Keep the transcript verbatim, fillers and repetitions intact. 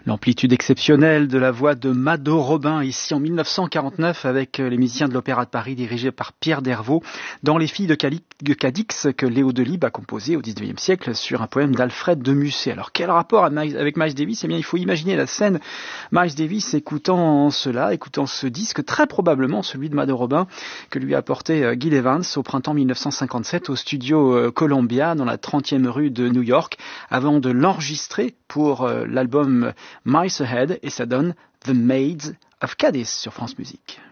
L'amplitude exceptionnelle de la voix de Mado Robin, ici en mille neuf cent quarante-neuf, avec les musiciens de l'Opéra de Paris dirigés par Pierre Dervaux, dans Les Filles de Cadix que Léo Delibes a composé au dix-neuvième siècle sur un poème d'Alfred de Musset. Alors quel rapport avec Miles Davis? Eh bien, il faut imaginer la scène, Miles Davis écoutant cela, écoutant ce disque, très probablement celui de Mado Robin que lui a apporté Gil Evans au printemps mille neuf cent cinquante-sept au studio Columbia dans la trentième rue de New York, avant de l'enregistrer pour l'album Miles Ahead, et ça donne The Maids of Cadiz sur France Musique.